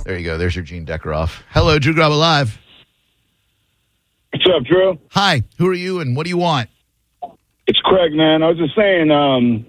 There you go. There's your Gene Deckeroff. Hello, Drew Garabo Live. What's up, Drew? Hi. Who are you and what do you want? It's Craig, man. I was just saying,